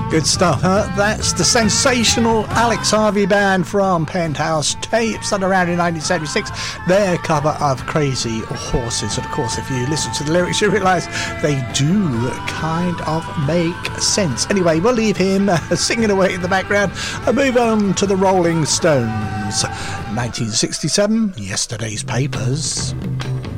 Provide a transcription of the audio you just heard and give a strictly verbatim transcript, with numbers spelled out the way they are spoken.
Good stuff, huh? That's the sensational Alex Harvey Band from Penthouse Tapes, done around in nineteen seventy-six. Their cover of Crazy Horses. And of course, if you listen to the lyrics, you realise they do kind of make sense. Anyway, we'll leave him uh, singing away in the background and move on to the Rolling Stones. nineteen sixty-seven, Yesterday's Papers.